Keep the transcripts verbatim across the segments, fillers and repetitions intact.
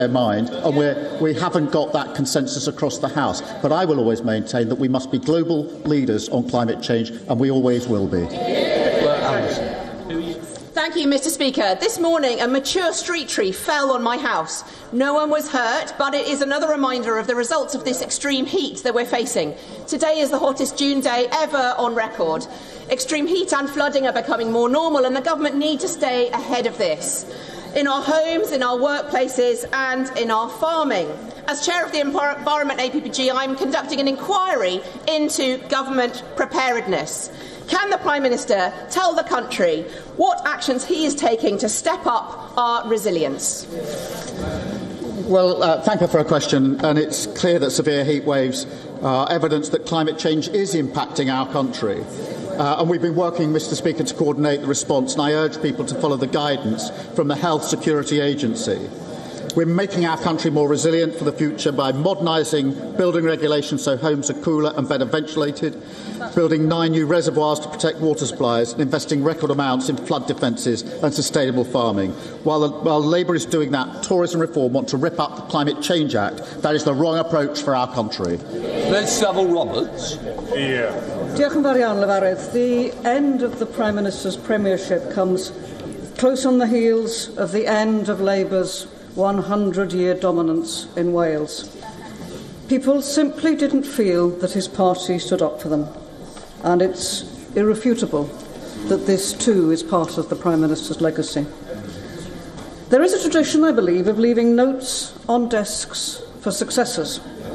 mind, and we're, we haven't got that consensus across the House. But I will always maintain that we must be global leaders on climate change, and we always will be. Thank you, Mr Speaker. This morning, a mature street tree fell on my house. No one was hurt, but it is another reminder of the results of this extreme heat that we're facing. Today is the hottest June day ever on record. Extreme heat and flooding are becoming more normal, and the government need to stay ahead of this. In our homes, in our workplaces and in our farming. As Chair of the Environment A P P G, I am conducting an inquiry into government preparedness. Can the Prime Minister tell the country what actions he is taking to step up our resilience? Well, uh, thank you for a question, and it's clear that severe heat waves are evidence that climate change is impacting our country. Uh, and we've been working, Mr Speaker, to coordinate the response, and I urge people to follow the guidance from the Health Security Agency. We're making our country more resilient for the future by modernising building regulations so homes are cooler and better ventilated, building nine new reservoirs to protect water supplies, and investing record amounts in flood defences and sustainable farming. While, while Labour is doing that, Tourism Reform want to rip up the Climate Change Act. That is the wrong approach for our country. Liz Saville-Roberts. Yeah. Diolch yn fawr iawn, Lefarydd. The end of the Prime Minister's premiership comes close on the heels of the end of Labour's one hundred year dominance in Wales. People simply didn't feel that his party stood up for them, and it's irrefutable that this too is part of the Prime Minister's legacy. There is a tradition, I believe, of leaving notes on desks for successors.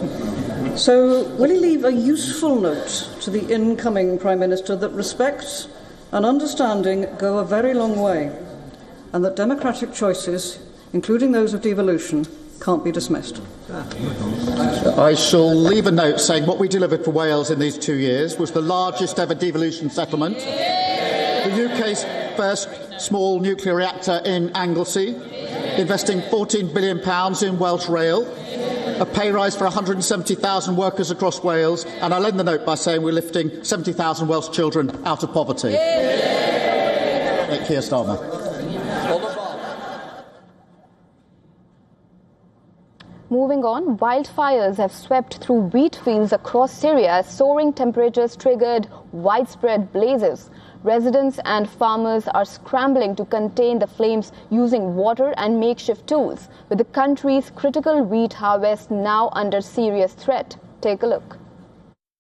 So will he leave a useful note to the incoming Prime Minister that respect and understanding go a very long way, and that democratic choices, including those of devolution, can't be dismissed? I shall leave a note saying what we delivered for Wales in these two years was the largest ever devolution settlement, the U K's first small nuclear reactor in Anglesey, investing fourteen billion pounds in Welsh Rail, a pay rise for one hundred seventy thousand workers across Wales, and I'll end the note by saying we're lifting seventy thousand Welsh children out of poverty. Keir Starmer. Moving on, wildfires have swept through wheat fields across Syria as soaring temperatures triggered widespread blazes. Residents and farmers are scrambling to contain the flames using water and makeshift tools, with the country's critical wheat harvest now under serious threat. Take a look.